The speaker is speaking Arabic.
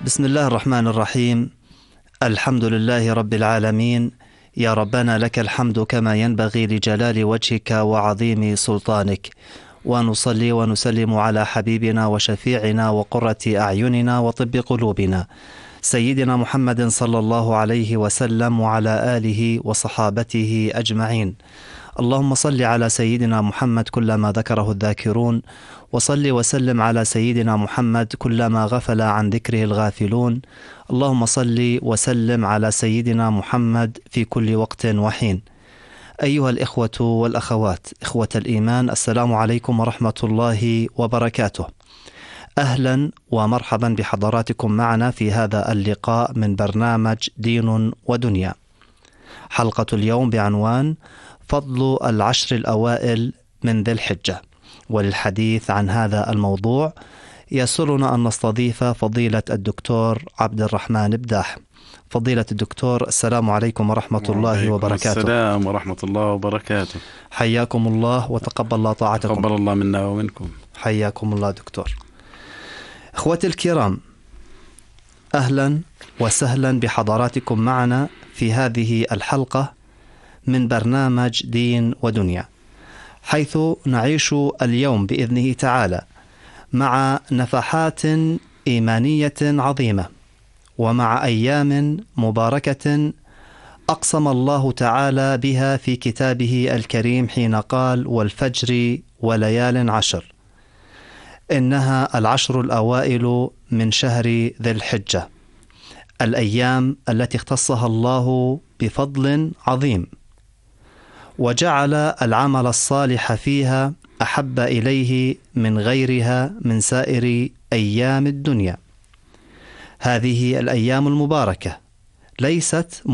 بسم الله الرحمن الرحيم. الحمد لله رب العالمين. يا ربنا لك الحمد كما ينبغي لجلال وجهك وعظيم سلطانك، ونصلي ونسلم على حبيبنا وشفيعنا وقرة أعيننا وطب قلوبنا سيدنا محمد صلى الله عليه وسلم وعلى آله وصحابته أجمعين. اللهم صل على سيدنا محمد كلما ذكره الذاكرون، وصل وسلم على سيدنا محمد كلما غفل عن ذكره الغافلون. اللهم صل وسلم على سيدنا محمد في كل وقت وحين. أيها الإخوة والأخوات، إخوة الإيمان، السلام عليكم ورحمة الله وبركاته. أهلا ومرحبا بحضراتكم معنا في هذا اللقاء من برنامج دين ودنيا. حلقة اليوم بعنوان فضل العشر الأوائل من ذي الحجة. وللحديث عن هذا الموضوع يسرنا أن نستضيف فضيلة الدكتور عبد الرحمن بداح. فضيلة الدكتور، السلام عليكم ورحمة الله وبركاته. السلام ورحمة الله وبركاته. حياكم الله وتقبل الله طاعتكم. تقبل الله منا ومنكم. حياكم الله دكتور. إخوتي الكرام، أهلا وسهلا بحضراتكم معنا في هذه الحلقة من برنامج دين ودنيا، حيث نعيش اليوم بإذنه تعالى مع نفحات إيمانية عظيمة، ومع أيام مباركة أقسم الله تعالى بها في كتابه الكريم حين قال: والفجر وليال عشر. إنها العشر الأوائل من شهر ذي الحجة، الأيام التي اختصها الله بفضل عظيم، وجعل العمل الصالح فيها أحب إليه من غيرها من سائر أيام الدنيا. هذه الأيام المباركة ليست